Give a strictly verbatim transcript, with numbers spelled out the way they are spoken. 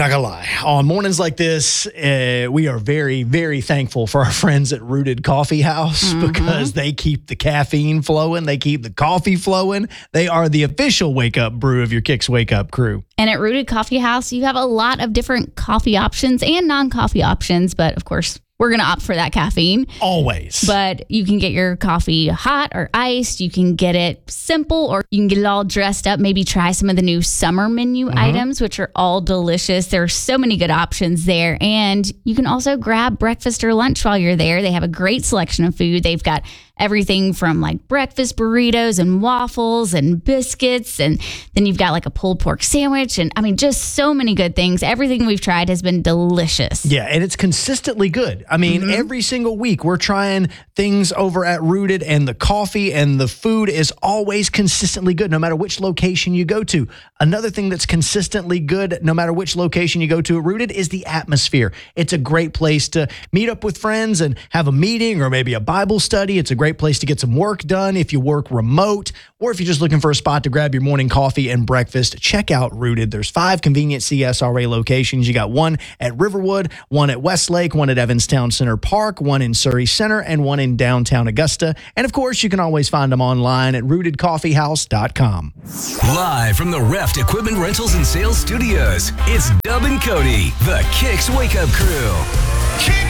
not gonna lie. On mornings like this, uh, we are very, very thankful for our friends at Rooted Coffee House mm-hmm. because they keep the caffeine flowing. They keep the coffee flowing. They are the official wake-up brew of your Kicks Wake Up crew. And at Rooted Coffee House, you have a lot of different coffee options and non-coffee options, but of course, we're going to opt for that caffeine. Always. But you can get your coffee hot or iced. You can get it simple, or you can get it all dressed up. Maybe try some of the new summer menu mm-hmm. items, which are all delicious. There are so many good options there. And you can also grab breakfast or lunch while you're there. They have a great selection of food. They've got everything from like breakfast burritos and waffles and biscuits. And then you've got like a pulled pork sandwich. And I mean, just so many good things. Everything we've tried has been delicious. Yeah, and it's consistently good. I mean, mm-hmm. every single week we're trying things over at Rooted, and the coffee and the food is always consistently good, no matter which location you go to. Another thing that's consistently good, no matter which location you go to at Rooted, is the atmosphere. It's a great place to meet up with friends and have a meeting or maybe a Bible study. It's a great place to get some work done if you work remote, or if you're just looking for a spot to grab your morning coffee and breakfast. Check out Rooted. There's five convenient C S R A locations. You got one at Riverwood, one at Westlake, one at Evanstown Center Park, one in Surrey Center, and one in downtown Augusta. And of course, you can always find them online at rooted coffee house dot com. Live from the Reft Equipment Rentals and Sales Studios, it's Dub and Cody, the Kicks Wake Up Crew. Kick